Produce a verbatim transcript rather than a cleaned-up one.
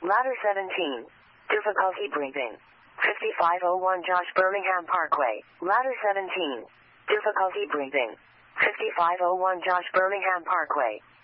Ladder seventeen. Difficulty breathing. fifty-five oh one Josh Birmingham Parkway. Ladder seventeen. Difficulty breathing. fifty-five oh one Josh Birmingham Parkway.